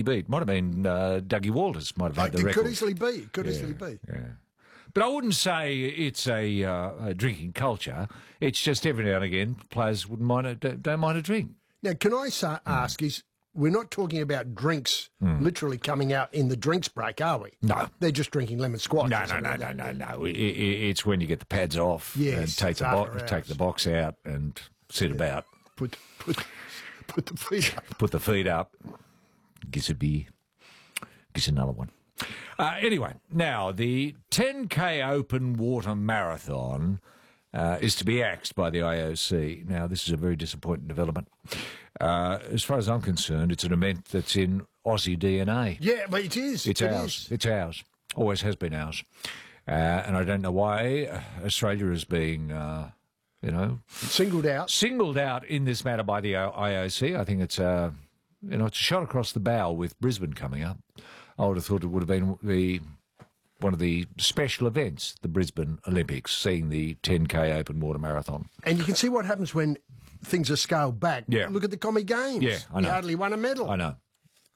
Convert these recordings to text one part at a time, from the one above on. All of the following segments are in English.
beat. Might have been Dougie Walters. Might have had the It record. could easily be. It could easily be. Yeah. But I wouldn't say it's a drinking culture. It's just every now and again players don't mind a drink. Now, can I ask, we're not talking about drinks literally coming out in the drinks break, are we? No. They're just drinking lemon squash. No. It's when you get the pads off and take the box out and sit about. Put the feet up. Put the feet up. Gives a beer. Gives another one. Anyway, now the 10K Open Water Marathon is to be axed by the IOC. Now, this is a very disappointing development. As far as I'm concerned, it's an event that's in Aussie DNA. Yeah, but it is. It's ours. It's ours. Always has been ours. And I don't know why Australia is being, singled out in this matter by the IOC. I think it's it's a shot across the bow with Brisbane coming up. I would have thought it would have been one of the special events, the Brisbane Olympics, seeing the 10K Open Water Marathon. And you can see what happens when things are scaled back. Yeah. Look at the Commie Games. Yeah, I know. He hardly won a medal. I know.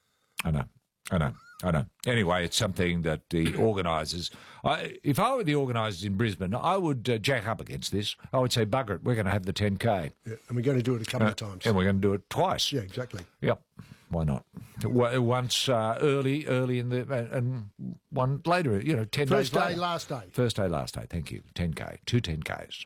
Anyway, it's something that the organisers... if I were the organisers in Brisbane, I would jack up against this. I would say, bugger it, we're going to have the 10K. Yeah, and we're going to do it a couple of times. And we're going to do it twice. Yeah, exactly. Yep. Why not? Once early in the... and one later, 10 days later. First day, last day. First day, last day, thank you. 10K. 2 10Ks.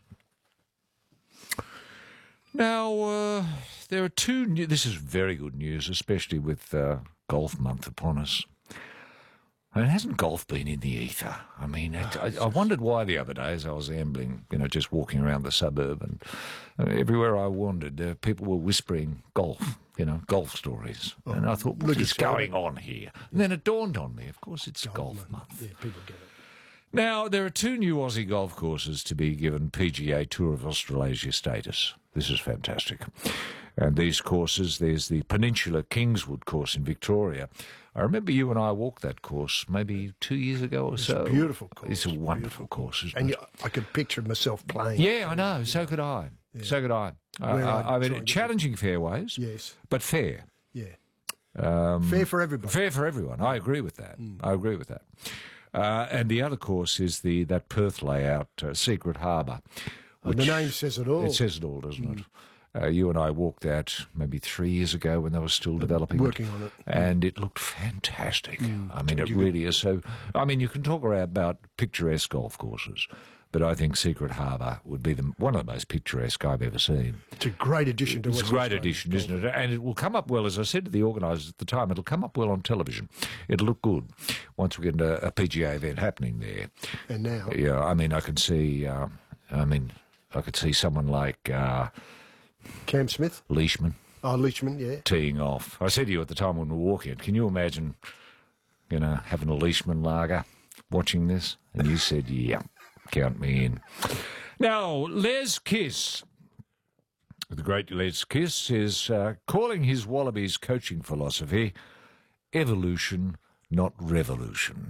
Now, there are two... This is very good news, especially with golf month upon us. I mean, hasn't golf been in the ether? I mean, I wondered why the other day as I was ambling, just walking around the suburb, and everywhere I wandered, people were whispering golf, golf stories. And I thought, what is going on here? And then it dawned on me, of course, it's golf month. Yeah, people get it. Now, there are 2 new Aussie golf courses to be given PGA Tour of Australasia status. This is fantastic. And these courses, there's the Peninsula Kingswood course in Victoria. I remember you and I walked that course maybe 2 years ago or so. It's a beautiful course. It's a wonderful course, isn't and it? I could picture myself playing. Yeah, I know. So could I. Yeah. So could I. I mean, challenging fairways. Yes. But fair. Yeah. Fair for everybody. Fair for everyone. I agree with that. I agree with that. And the other course is that Perth layout, Secret Harbour. The name says it all. It says it all, doesn't it? You and I walked that maybe 3 years ago when they were still developing working on it. And it looked fantastic. I mean, it really is. So, I mean, you can talk about picturesque golf courses, but I think Secret Harbour would be one of the most picturesque I've ever seen. It's a great addition to It's a great addition, isn't it? And it will come up well, as I said to the organisers at the time, it'll come up well on television. It'll look good once we get a PGA event happening there. And now? Yeah, I mean, I could see someone like... Cam Smith? Leishman. Oh, Leishman, yeah. Teeing off. I said to you at the time when we were walking, can you imagine, having a Leishman lager, watching this? And you said, yeah, count me in. Now, Les Kiss, the great Les Kiss, is calling his Wallabies coaching philosophy evolution, not revolution.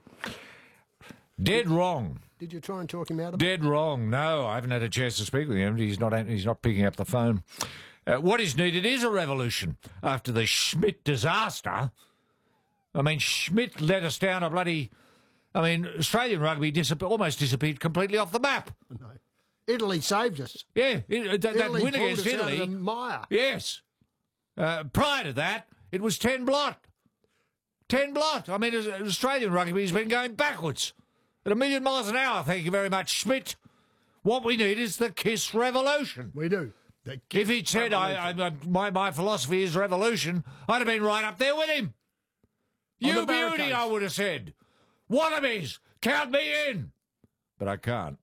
Dead wrong. Did you try and talk him out of it? Dead wrong. No, I haven't had a chance to speak with him. He's not picking up the phone. What is needed is a revolution after the Schmidt disaster. I mean, Schmidt let us down Australian rugby almost disappeared completely off the map. No. Italy saved us. Yeah, that win against Italy. Out of the mire. Yes. Prior to that, it was 10 blot. 10 blot. I mean, Australian rugby has been going backwards at 1,000,000 miles an hour. Thank you very much, Schmidt. What we need is the Kiss revolution. We do. If he'd said, my philosophy is revolution, I'd have been right up there with him. You beauty, I would have said. Wallabies, count me in. But I can't.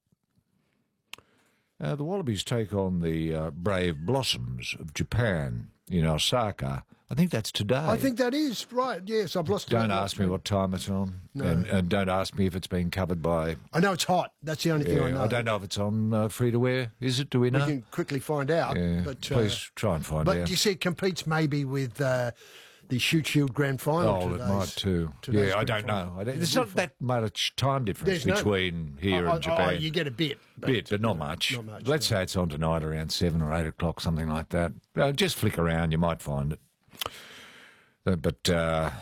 The Wallabies take on the Brave Blossoms of Japan in Osaka. I think that's today. I think that is, right, yes. I've lost. Don't ask me what time it's on. No. And don't ask me if it's been covered by... I know it's hot. That's the only thing I know. I don't know if it's on free-to-air. Is it? Do we know? We can quickly find out. Yeah, but, please try and find out. But you see, it competes maybe with the Shute Shield Grand Final. Oh, it might too. Yeah, I don't know. There's not that much time difference between here and Japan. Oh, you get a bit. But not much. Not much. Let's say it's on tonight around 7 or 8 o'clock, something like that. Just flick around, you might find it. But